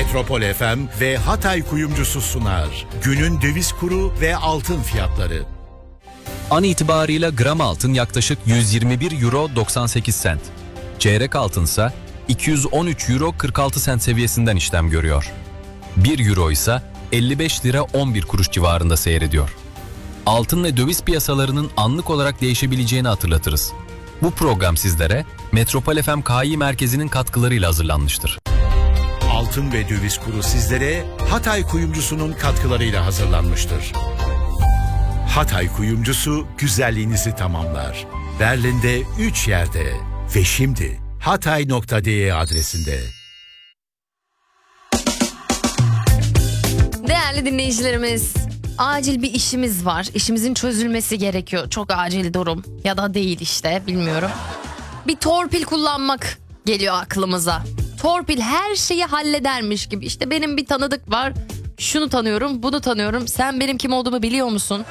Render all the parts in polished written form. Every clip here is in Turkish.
Metropol FM ve Hatay Kuyumcusu sunar. Günün döviz kuru ve altın fiyatları. An itibarıyla gram altın yaklaşık 121 euro 98 sent. Çeyrek altınsa 213 euro 46 sent seviyesinden işlem görüyor. 1 euro ise 55 lira 11 kuruş civarında seyrediyor. Altın ve döviz piyasalarının anlık olarak değişebileceğini hatırlatırız. Bu program sizlere Metropol FM KI Merkezi'nin katkılarıyla hazırlanmıştır. Altın ve döviz kuru sizlere Hatay Kuyumcusu'nun katkılarıyla hazırlanmıştır. Hatay Kuyumcusu güzelliğinizi tamamlar. Berlin'de 3 yerde ve şimdi hatay.de adresinde. Değerli dinleyicilerimiz, acil bir işimiz var. İşimizin çözülmesi gerekiyor. Çok acil durum ya da değil işte, bilmiyorum. Bir torpil kullanmak geliyor aklımıza. Torpil her şeyi halledermiş gibi. İşte benim bir tanıdık var. Şunu tanıyorum, bunu tanıyorum. Sen benim kim olduğumu biliyor musun?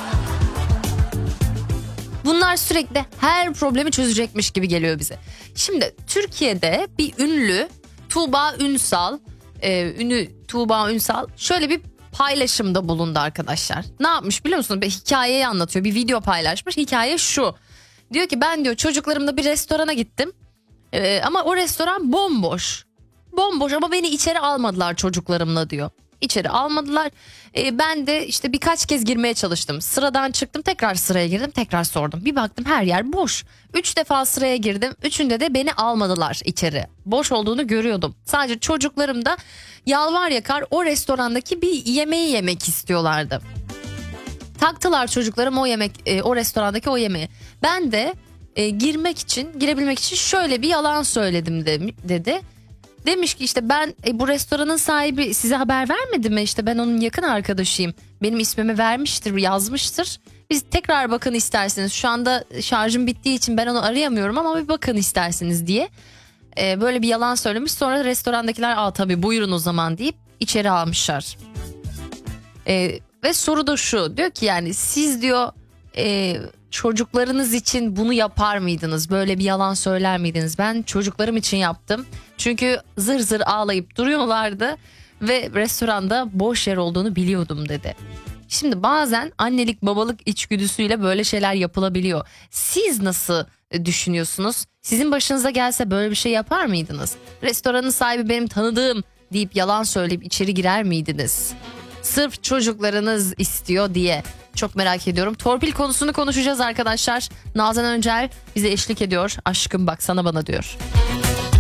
Bunlar sürekli her problemi çözecekmiş gibi geliyor bize. Şimdi Türkiye'de bir ünlü Tuğba Ünsal, Tuğba Ünsal şöyle bir paylaşımda bulundu arkadaşlar. Ne yapmış biliyor musunuz? Bir hikayeyi anlatıyor. Bir video paylaşmış. Hikaye şu. Diyor ki ben diyor çocuklarımla bir restorana gittim. Ama o restoran bomboş. Bomboş ama beni içeri almadılar çocuklarımla diyor. İçeri almadılar. Ben de işte birkaç kez girmeye çalıştım. Sıradan çıktım, tekrar sıraya girdim, tekrar sordum. Bir baktım her yer boş. 3 defa sıraya girdim. 3'ünde de beni almadılar içeri. Boş olduğunu görüyordum. Sadece çocuklarım da yalvar yakar o restorandaki bir yemeği yemek istiyorlardı. Taktılar çocuklarım o restorandaki o yemeği. Ben de girebilmek için şöyle bir yalan söyledim dedi. Demiş ki işte ben bu restoranın sahibi size haber vermedi mi? İşte ben onun yakın arkadaşıyım. Benim ismimi vermiştir, yazmıştır. Biz tekrar bakın isterseniz. Şu anda şarjım bittiği için ben onu arayamıyorum ama bir bakın isterseniz diye. Böyle bir yalan söylemiş. Sonra restorandakiler tabii buyurun o zaman deyip içeri almışlar. Ve soru da şu. Diyor ki yani siz diyor çocuklarınız için bunu yapar mıydınız? Böyle bir yalan söyler miydiniz? Ben çocuklarım için yaptım. Çünkü zır zır ağlayıp duruyorlardı ve restoranda boş yer olduğunu biliyordum dedi. Şimdi bazen annelik babalık içgüdüsüyle böyle şeyler yapılabiliyor. Siz nasıl düşünüyorsunuz? Sizin başınıza gelse böyle bir şey yapar mıydınız? Restoranın sahibi benim tanıdığım deyip yalan söyleyip içeri girer miydiniz? Sırf çocuklarınız istiyor diye. Çok merak ediyorum. Torpil konusunu konuşacağız arkadaşlar. Nazan Öncel bize eşlik ediyor. Aşkım bak sana bana diyor.